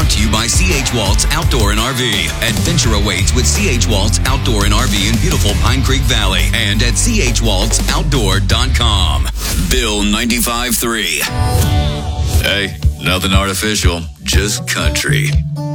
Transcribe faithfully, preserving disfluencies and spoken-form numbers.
brought to you by C H. Waltz Outdoor and R V. Adventure awaits with C H. Waltz Outdoor and R V in beautiful Pine Creek Valley and at c h waltz outdoor dot com. Bill ninety-five point three. Hey, nothing artificial, just country.